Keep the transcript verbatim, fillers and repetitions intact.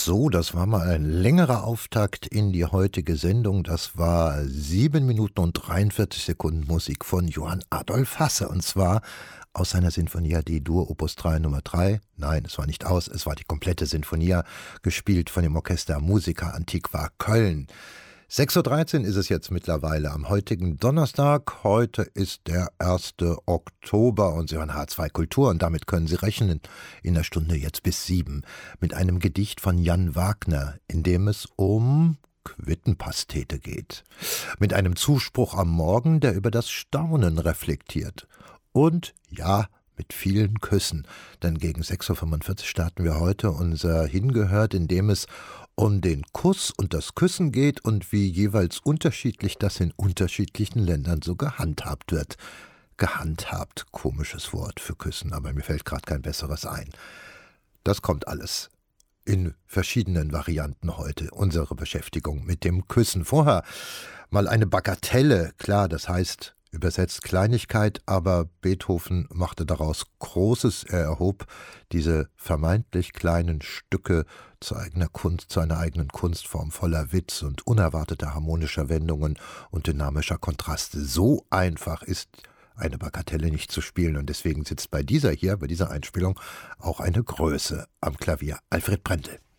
So, das war mal ein längerer Auftakt in die heutige Sendung. Das war sieben Minuten und dreiundvierzig Sekunden Musik von Johann Adolf Hasse. Und zwar aus seiner Sinfonia D-Dur, Opus drei, Nummer drei. Nein, es war nicht aus, es war die komplette Sinfonia, gespielt von dem Orchester Musica Antiqua Köln. sechs Uhr dreizehn ist es jetzt mittlerweile am heutigen Donnerstag. Heute ist der erste Oktober und Sie hören H zwei Kultur und damit können Sie rechnen in der Stunde jetzt bis sieben mit einem Gedicht von Jan Wagner, in dem es um Quittenpastete geht. Mit einem Zuspruch am Morgen, der über das Staunen reflektiert. Und ja, mit vielen Küssen, denn gegen sechs Uhr fünfundvierzig starten wir heute unser Hingehört, in dem es um den Kuss und das Küssen geht und wie jeweils unterschiedlich das in unterschiedlichen Ländern so gehandhabt wird. Gehandhabt, komisches Wort für Küssen, aber mir fällt gerade kein besseres ein. Das kommt alles in verschiedenen Varianten heute, unsere Beschäftigung mit dem Küssen. Vorher mal eine Bagatelle, klar, das heißt übersetzt Kleinigkeit, aber Beethoven machte daraus Großes. Er erhob diese vermeintlich kleinen Stücke zu eigener Kunst, zu einer eigenen Kunstform voller Witz und unerwarteter harmonischer Wendungen und dynamischer Kontraste. So einfach ist eine Bagatelle nicht zu spielen und deswegen sitzt bei dieser hier, bei dieser Einspielung auch eine Größe am Klavier. Alfred Brendel.